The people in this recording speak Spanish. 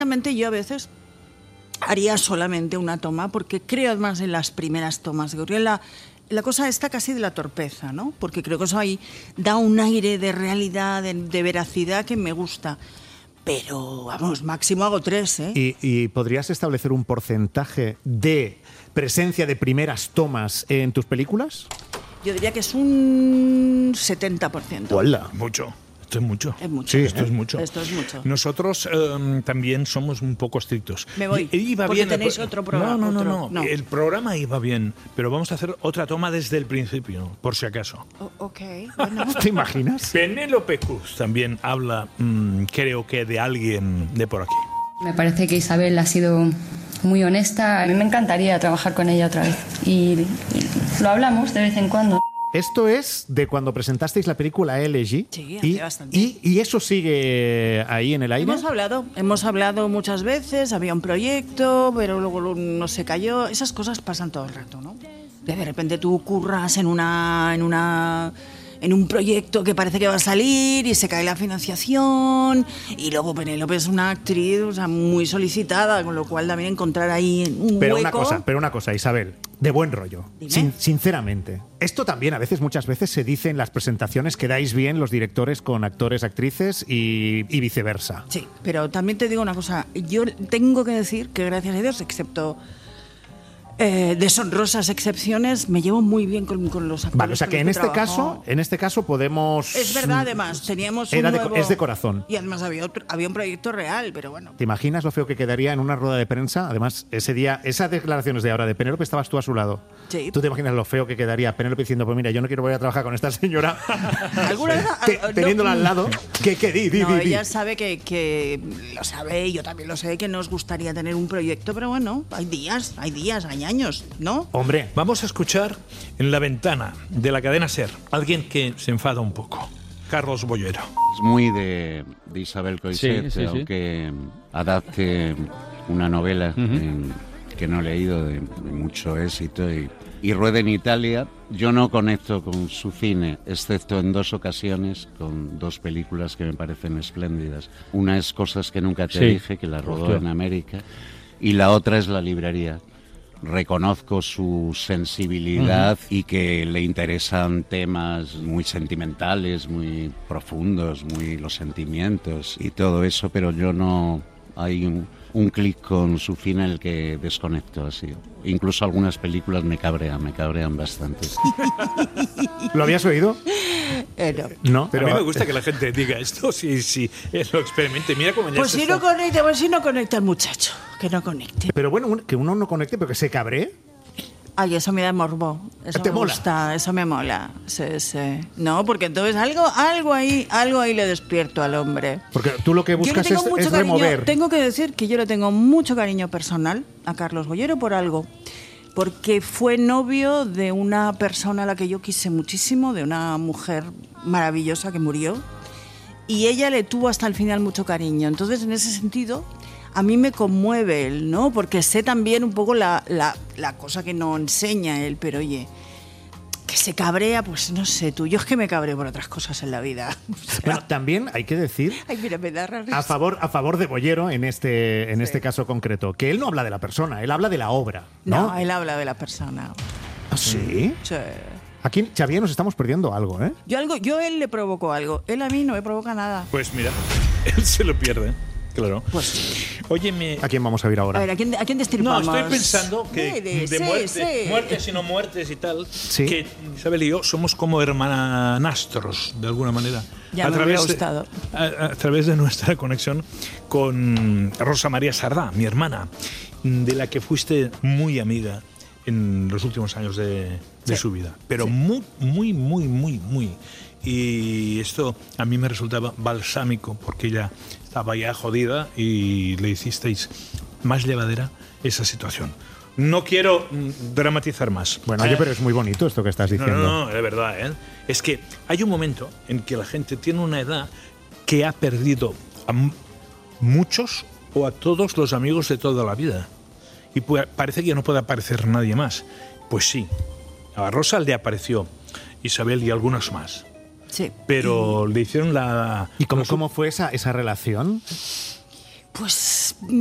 Realmente yo a veces haría solamente una toma porque creo más en las primeras tomas. Creo en la cosa esta casi de la torpeza, ¿no? Porque creo que eso ahí da un aire de realidad, de veracidad que me gusta. Pero, vamos, máximo hago 3, ¿eh? ¿Y podrías establecer un porcentaje de presencia de primeras tomas en tus películas? Yo diría que es un 70%. ¡Hola! Mucho. Esto es mucho. Es mucho. Sí, esto es mucho. Esto es mucho. Nosotros también somos un poco estrictos. Me voy, Iba porque bien tenéis otro programa. No. El programa iba bien, pero vamos a hacer otra toma desde el principio, por si acaso. Ok, bueno. ¿Te imaginas? Penélope Cruz también habla, creo que de alguien de por aquí. Me parece que Isabel ha sido muy honesta. A mí me encantaría trabajar con ella otra vez. Y lo hablamos de vez en cuando. Esto es de cuando presentasteis la película LG. Sí, hace bastante. ¿Y eso sigue ahí en el aire? Hemos hablado muchas veces, había un proyecto, pero luego no se cayó. Esas cosas pasan todo el rato, ¿no? De repente tú curras en un proyecto que parece que va a salir y se cae la financiación, y luego Penélope es una actriz, o sea, muy solicitada, con lo cual también encontrar ahí un hueco... Pero una cosa, Isabel, de buen rollo, sinceramente. Esto también muchas veces se dice en las presentaciones, que dais bien los directores con actores, actrices y viceversa. Sí, pero también te digo una cosa, yo tengo que decir que gracias a Dios, excepto... deshonrosas excepciones, me llevo muy bien con los actores. Vale, o sea que en este caso podemos... Es verdad, además, teníamos es de corazón. Y además había un proyecto real, pero bueno. ¿Te imaginas lo feo que quedaría en una rueda de prensa? Además, ese día, esas declaraciones de ahora de Penélope, estabas tú a su lado. Sí. ¿Tú te imaginas lo feo que quedaría Penélope diciendo, pues mira, yo no quiero volver a trabajar con esta señora? ¿Alguna vez? Teniéndola al lado. Ella sabe que lo sabe, y yo también lo sé, que nos gustaría tener un proyecto, pero bueno, hay días, hay años, ¿no? Hombre. Vamos a escuchar en la ventana de la cadena SER alguien que se enfada un poco. Carlos Bollero. Es muy de Isabel Coixet, sí. aunque adapte una novela que no he leído de mucho éxito y ruede en Italia. Yo no conecto con su cine, excepto en 2 ocasiones, con 2 películas que me parecen espléndidas. Una es Cosas que nunca te dije, que la rodó en América, y la otra es La librería. Reconozco su sensibilidad y que le interesan temas muy sentimentales, muy profundos, muy los sentimientos y todo eso, pero yo no... Hay un clic con su cine en el que desconecto así. Incluso algunas películas me cabrean bastante. ¿Lo habías oído? No. Pero a mí me gusta que la gente diga esto, sí, lo experimente. Mira cómo ya pues si no conecta el muchacho, que no conecte. Pero bueno, que uno no conecte, pero que se cabree. Ay, eso me da morbo. Eso ¿Te me mola? gusta, eso me mola. Sí. No, porque entonces algo ahí le despierto al hombre. Porque tú lo que buscas es remover. Tengo que decir que yo le tengo mucho cariño personal a Carlos Bollero por algo. Porque fue novio de una persona a la que yo quise muchísimo, de una mujer maravillosa que murió. Y ella le tuvo hasta el final mucho cariño. Entonces, en ese sentido... A mí me conmueve él, ¿no? Porque sé también un poco la cosa que no enseña él, pero oye, que se cabrea, pues no sé tú. Yo es que me cabreo por otras cosas en la vida. O sea, bueno, también hay que decir, ay, mira, me da risa. a favor de Bollero en este caso concreto, que él no habla de la persona, él habla de la obra, ¿no? No, él habla de la persona. ¿Ah, sí? Sí. Aquí, Xavier, nos estamos perdiendo algo, ¿eh? Yo a él le provoco algo. Él a mí no me provoca nada. Pues mira, él se lo pierde. Claro. Pues, óyeme. ¿A quién vamos a ir ahora? A ver, ¿a quién destripamos? No, estoy pensando que Sí. muertes y no muertes y tal, ¿Sí? que Isabel y yo somos como hermanastros, de alguna manera. Ya me hubiera gustado. A través de nuestra conexión con Rosa María Sardá, mi hermana, de la que fuiste muy amiga en los últimos años de su vida. Pero muy. Y esto a mí me resultaba balsámico, porque ella estaba ya jodida y le hicisteis más llevadera esa situación. No quiero dramatizar más. Bueno, oye, pero es muy bonito esto que estás diciendo. No, es verdad, ¿eh? Es que hay un momento en que la gente tiene una edad que ha perdido a muchos o a todos los amigos de toda la vida. Y parece que ya no puede aparecer nadie más. Pues sí, a Rosa le apareció Isabel y algunos más. Sí. Pero le hicieron la... ¿Y cómo fue esa relación? Pues